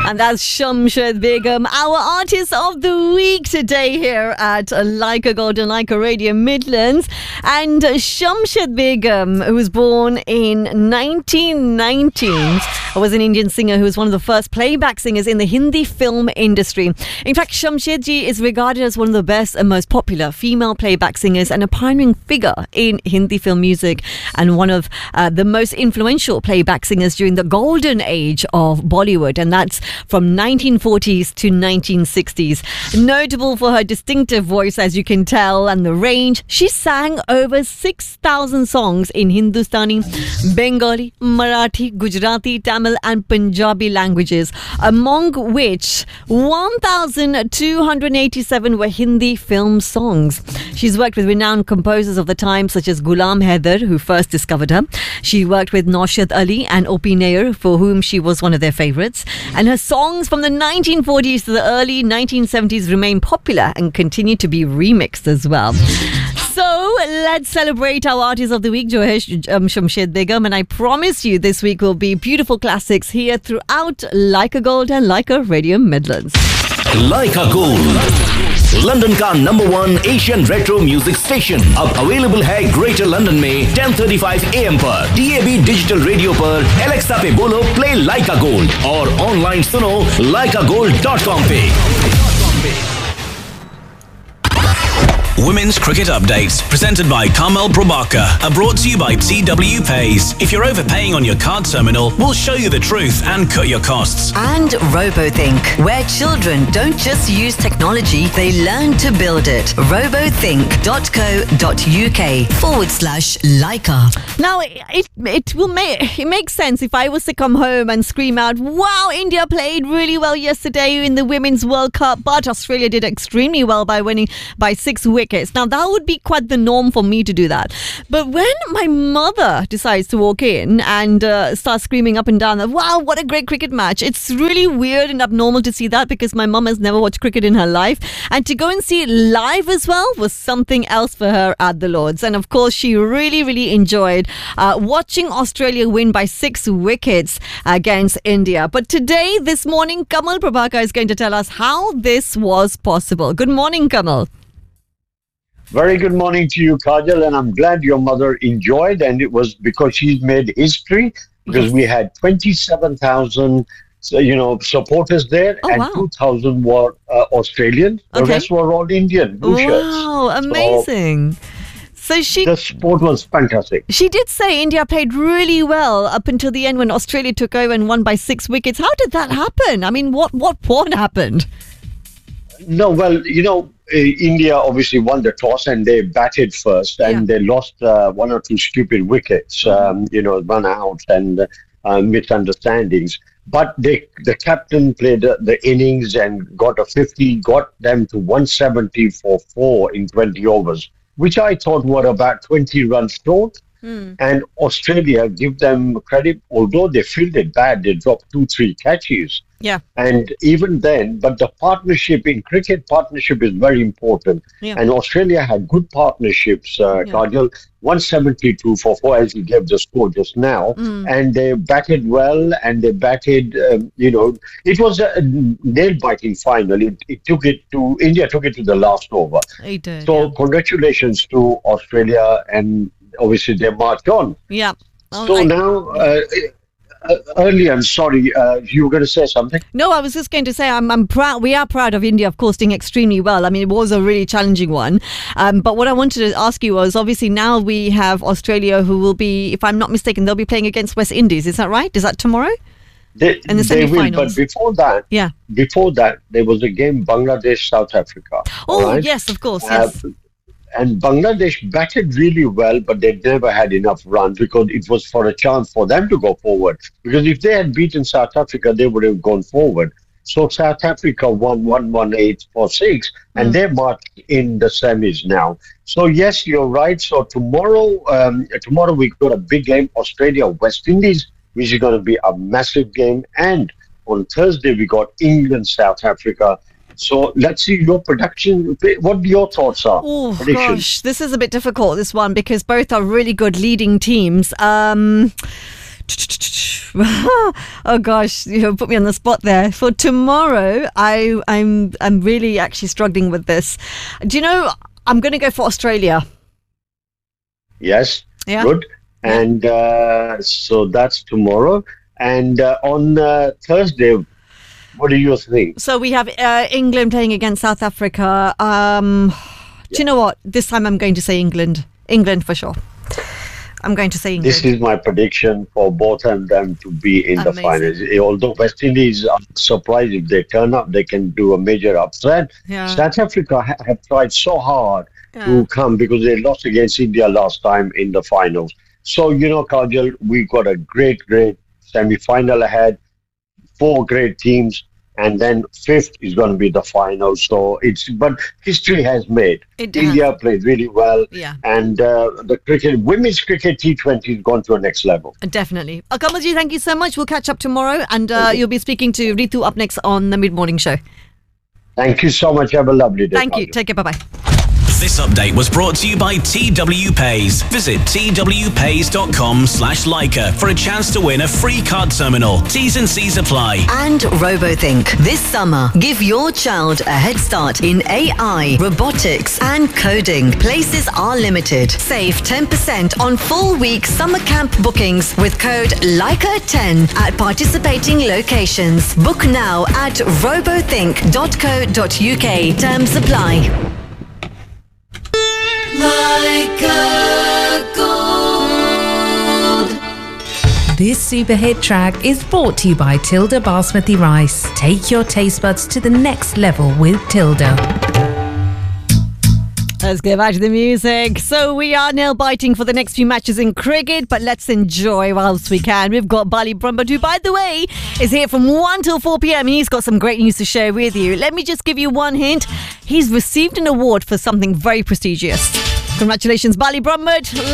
And that's Shamshed Begum, our artist of the week today here at Leica Golden Leica Radio Midlands. And Shamshed Begum, who was born in 1919, was an Indian singer who was one of the first playback singers in the Hindi film industry. In fact, Shamshed ji is regarded as one of the best and most popular female playback singers and a pioneering figure in Hindi film music, and one of the most influential playback singers during the golden age of Bollywood, and that's from 1940s to 1960s. Notable for her distinctive voice, as you can tell, and the range, she sang over 6,000 songs in Hindustani, Bengali, Marathi, Gujarati, Tamil and Punjabi languages, among which 1,287 were Hindi film songs. She's worked with renowned composers of the time such as Ghulam Haider, who first discovered her. She worked with Naushad Ali and O.P. Nair, for whom she was one of their favourites. And her songs from the 1940s to the early 1970s remain popular and continue to be remixed as well. So let's celebrate our artist of the week, Shamshed Begum, and I promise you this week will be beautiful classics here throughout Leica Gold and Leica Radio Midlands. Leica Gold, London का number 1 Asian retro music station अब available है greater London में 10:35 AM पर DAB digital radio पर Alexa पे बोलो play लाइका gold और online सुनो laikagold.com पे. Women's Cricket Updates, presented by Carmel Prabhakar, are brought to you by TW Pays. If you're overpaying on your card terminal, we'll show you the truth and cut your costs. And RoboThink, where children don't just use technology, they learn to build it. robothink.co.uk/Leica. Now, it makes sense if I was to come home and scream out, wow, India played really well yesterday in the Women's World Cup, but Australia did extremely well by winning by 6 wickets. Now, that would be quite the norm for me to do that. But when my mother decides to walk in and start screaming up and down, wow, what a great cricket match, it's really weird and abnormal to see that because my mum has never watched cricket in her life. And to go and see it live as well was something else for her at the Lords. And of course, she really, really enjoyed watching Australia win by 6 wickets against India. But today, this morning, Kamal Prabhakar is going to tell us how this was possible. Good morning, Kamal. Very good morning to you, Kajal, and I'm glad your mother enjoyed, and it was because she's made history, because we had 27,000 supporters there, and wow. 2,000 were Australian. The rest were all Indian, blue shirts. Wow, amazing. So the sport was fantastic. She did say India played really well up until the end when Australia took over and won by 6 wickets. How did that happen? I mean, what happened? No, well, India obviously won the toss and they batted first, and they lost 1 or 2 stupid wickets, run out and misunderstandings. But the captain played the innings and got a 50, got them to 170 for 4 in 20 overs, which I thought were about 20 runs short. And Australia, give them credit, although they fielded bad, they dropped 2-3 catches. Yeah. And even then, but the partnership in cricket, partnership is very important. Yeah. And Australia had good partnerships, Kajal, 172 for 4, as you gave the score just now. And they batted well, and they batted, it was a nail-biting final. India took it to the last over. It did, so congratulations to Australia, and obviously they marched on. Yeah. Now, earlier, I'm sorry, you were going to say something? No, I was just going to say I'm proud. We are proud of India, of course, doing extremely well. I mean, it was a really challenging one. But what I wanted to ask you was, obviously, now we have Australia who will be, if I'm not mistaken, they'll be playing against West Indies. Is that right? Is that tomorrow? They will, but before that, there was a game, Bangladesh, South Africa. Oh, right? Yes, of course, yes. And Bangladesh batted really well, but they never had enough runs because it was for a chance for them to go forward. Because if they had beaten South Africa, they would have gone forward. So South Africa won 118 for 6, and they marched in the semis now. So yes, you're right. So tomorrow we've got a big game, Australia, West Indies, which is going to be a massive game. And on Thursday, we got England, South Africa. So let's see your prediction. What your thoughts are? Oh gosh, this is a bit difficult, this one, because both are really good leading teams. Oh gosh, you put me on the spot there. For tomorrow, I'm really actually struggling with this. Do you know, I'm going to go for Australia. Yes, Yeah. good. And so that's tomorrow. And on Thursday, what do you think? So we have England playing against South Africa. Do you know what? This time I'm going to say England. England for sure. I'm going to say England. This is my prediction for both of them to be in the Amazing. finals. Although West Indies, I'm surprised if they turn up, they can do a major upset. Yeah. South Africa have tried so hard to come because they lost against India last time in the finals. So, Kajal, we got a great semi-final ahead, 4 great teams, and then 5th is going to be the final. So but history has made. It has. India played really well. Yeah. And the women's cricket T20 has gone to a next level. Definitely. Kamalji, thank you so much. We'll catch up tomorrow, and you'll be speaking to Ritu up next on the Mid-Morning Show. Thank you so much. Have a lovely day. Thank you. Kajal. Take care. Bye-bye. This update was brought to you by TW Pays. Visit twpays.com/Leica for a chance to win a free card terminal. T's and C's apply. And RoboThink. This summer, give your child a head start in AI, robotics, and coding. Places are limited. Save 10% on full week summer camp bookings with code Leica10 at participating locations. Book now at robothink.co.uk. Terms apply. This super hit track is brought to you by Tilda Basmati Rice. Take your taste buds to the next level with Tilda. Let's get back to the music. So we are nail biting for the next few matches in cricket, but let's enjoy whilst we can. We've got Bali Brahma, who, by the way, is here from 1 till 4 p.m. He's got some great news to share with you. Let me just give you one hint. He's received an award for something very prestigious. Congratulations, Bali Brahma.